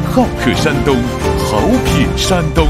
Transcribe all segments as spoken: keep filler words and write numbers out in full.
好客山东，好品山东。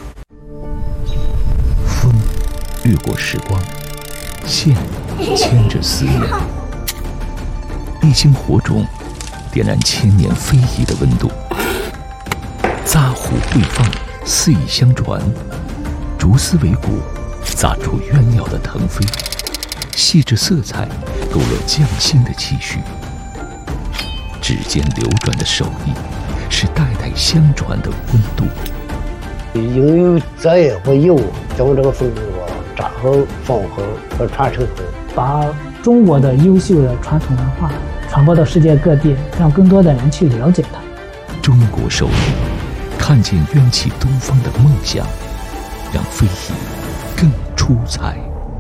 风掠过时光，线牵着思念，一星火种点燃千年非遗的温度。扎虎会放，四意相传，竹丝为骨，砸出鸳鸟的腾飞，细致色彩勾勒匠心的气绪。指尖流转的手艺，是代代相传的温度。 应有责任和义务将这个风景啊扎好、放好和传承好， 把中国的优秀的传统文化传播到世界各地，让更多的人去了解它。 中国手艺，看见冤气东方的梦想，让非遗更出彩。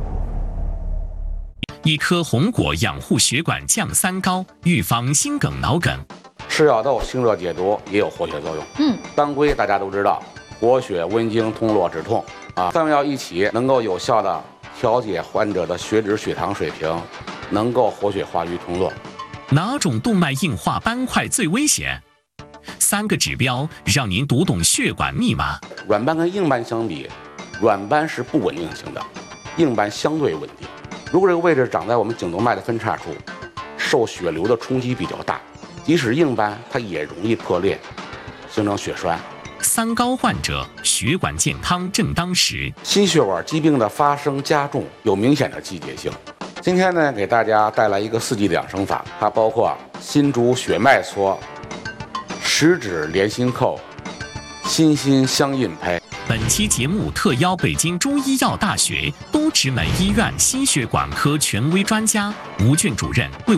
一颗红果养护血管降三高，预防心梗脑梗。 吃药豆清热解毒，也有活血作用。嗯，当归大家都知道，活血温经、通络止痛啊，三味药一起能够有效的调节患者的血脂、血糖水平，能够活血化瘀、通络。 哪种动脉硬化斑块最危险？三个指标让您读懂血管密码。 软斑跟硬斑相比，软斑是不稳定性的，硬斑相对稳定。如果这个位置长在我们颈动脉的分叉处，受血流的冲击比较大，即使硬斑它也容易破裂，形成血栓。 三高患者血管健康正当时， 心血管疾病的发生加重有明显的季节性。今天呢，给大家带来一个四季两生法，它包括心主血脉搓、十指连心扣、心心相印拍。 本期节目特邀北京中医药大学东直门医院心血管科权威专家吴俊主任为